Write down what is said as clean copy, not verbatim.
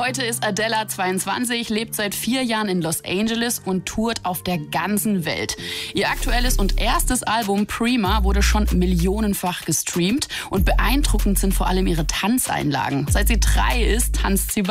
Heute ist Adela 22, lebt seit 4 Jahren in Los Angeles und tourt auf der ganzen Welt. Ihr aktuelles und erstes Album Prima wurde schon millionenfach gestreamt und beeindruckend sind vor allem ihre Tanzeinlagen. Seit sie 3 ist, tanzt sie